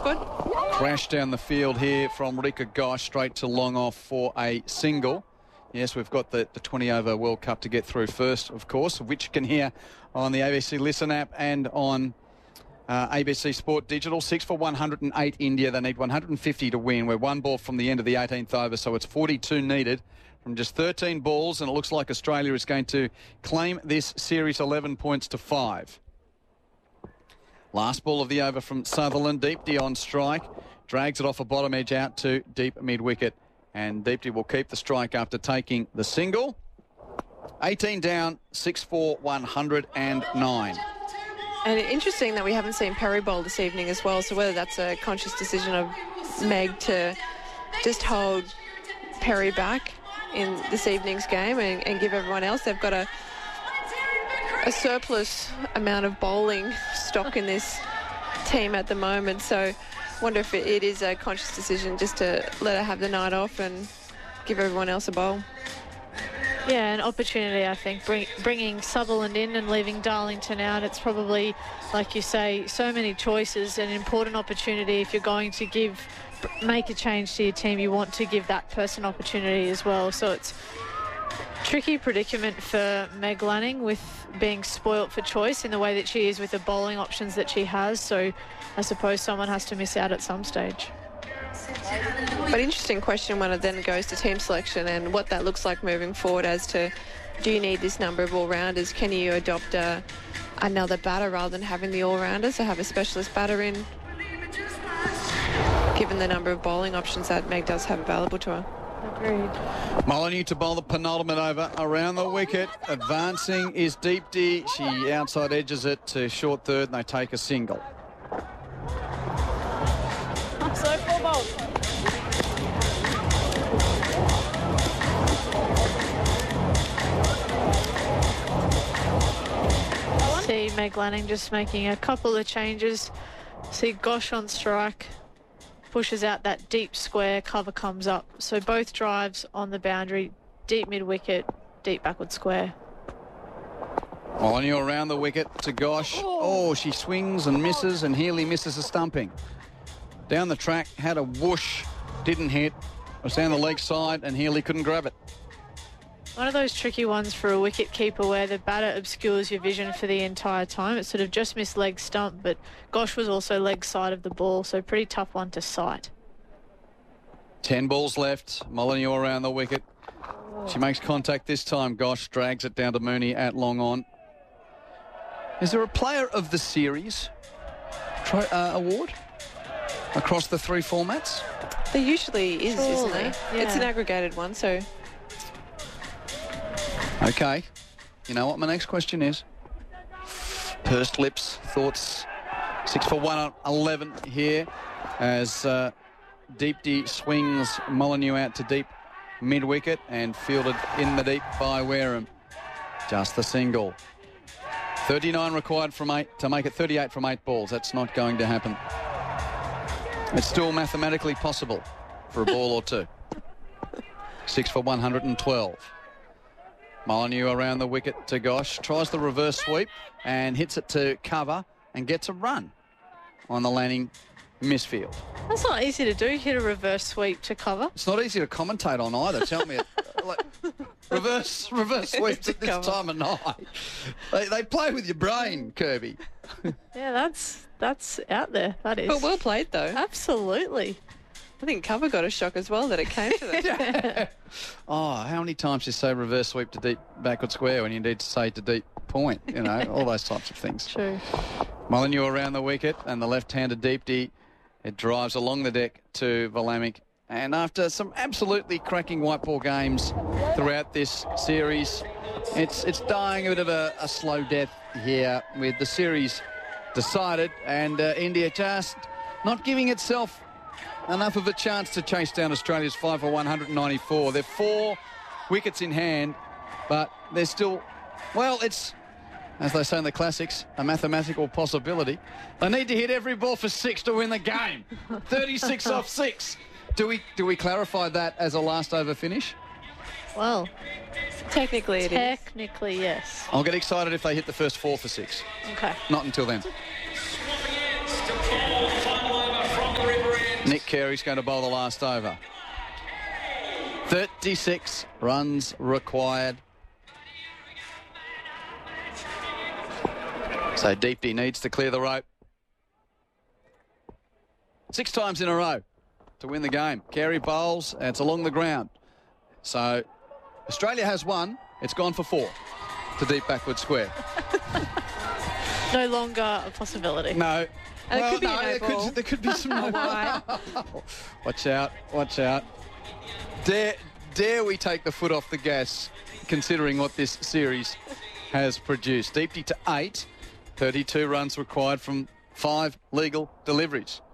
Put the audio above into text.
good. Crash down the field here from Rika Gosh, straight to long off for a single. Yes, we've got the 20-over World Cup to get through first, of course, which you can hear on the ABC Listen app and on ABC Sport Digital. 6 for 108 India. They need 150 to win. We're one ball from the end of the 18th over, so it's 42 needed from just 13 balls, and it looks like Australia is going to claim this series 11 points to 5. Last ball of the over from Sutherland. Deepti on strike. Drags it off a bottom edge out to deep mid-wicket. And Deepti will keep the strike after taking the single. 18 down, 6 for 109. And interesting that we haven't seen Perry bowl this evening as well. So whether that's a conscious decision of Meg to just hold Perry back in this evening's game and give everyone else. They've got a surplus amount of bowling stock in this team at the moment. So wonder if it is a conscious decision just to let her have the night off and give everyone else a bowl. Yeah, an opportunity, I think, bringing Sutherland in and leaving Darlington out. It's probably, like you say, so many choices, an important opportunity. If you're going to make a change to your team, you want to give that person opportunity as well. So it's tricky predicament for Meg Lanning with being spoilt for choice in the way that she is with the bowling options that she has. So I suppose someone has to miss out at some stage. But interesting question when it then goes to team selection and what that looks like moving forward as to, do you need this number of all-rounders? Can you adopt another batter rather than having the all-rounders, so have a specialist batter in, given the number of bowling options that Meg does have available to her? Agreed. Molyneux to bowl the penultimate over around the wicket. Advancing is Deepti. She outside edges it to short third and they take a single. So full bowl. See Meg Lanning just making a couple of changes. See Gosh on strike. Pushes out that deep square, cover comes up. So both drives on the boundary, deep mid-wicket, deep backward square. Molyneux around the wicket to Gosh. Oh, she swings and misses, and Healy misses a stumping. Down the track, had a whoosh, didn't hit. It was down the leg side, and Healy couldn't grab it. One of those tricky ones for a wicket keeper where the batter obscures your vision for the entire time. It sort of just missed leg stump, but Gosh was also leg side of the ball, so pretty tough one to sight. 10 balls left. Molyneux around the wicket. She makes contact this time. Gosh drags it down to Mooney at long on. Is there a player of the series award across the three formats? There usually is, isn't there? Yeah. It's an aggregated one, so... Okay. You know what my next question is? Pursed lips, thoughts. 6 for 111 here as Deepti swings Molyneux out to deep mid-wicket and fielded in the deep by Wareham. Just the single. 39 required from 8 to make it 38 from 8 balls. That's not going to happen. It's still mathematically possible for a ball or two. 6 for 112. Molyneux around the wicket to Gosh. Tries the reverse sweep and hits it to cover and gets a run on the Lanning misfield. That's not easy to do, hit a reverse sweep to cover. It's not easy to commentate on either. Tell me, like, reverse sweeps at this time of night. They play with your brain, Kirby. Yeah, that's out there. That is. But well played, though. Absolutely. I think cover got a shock as well that it came to them. Yeah. Oh, how many times you say reverse sweep to deep backward square when you need to say to deep point, you know, all those types of things. True. Molyneux around the wicket and the left-handed Deepti. It drives along the deck to Vlamic. And after some absolutely cracking white ball games throughout this series, it's dying a bit of a slow death here with the series decided and India just not giving itself enough of a chance to chase down Australia's 5 for 194. They're 4 wickets in hand, but they're still, well, it's, as they say in the classics, a mathematical possibility. They need to hit every ball for 6 to win the game. 36 off 6. Do we clarify that as a last over finish? Well, Technically it is. technically, yes. I'll get excited if they hit the first 4 for 6. Okay. Not until then. Nick Carey's going to bowl the last over. 36 runs required. So Deepty needs to clear the rope. 6 times in a row to win the game. Carey bowls, and it's along the ground. So Australia has won. It's gone for 4 to deep backward square. No longer a possibility. No. And Well, it could be no, a no ball. there could be some no Why? Watch out, watch out. Dare we take the foot off the gas, considering what this series has produced. Deepty to 8, 32 runs required from 5 legal deliveries.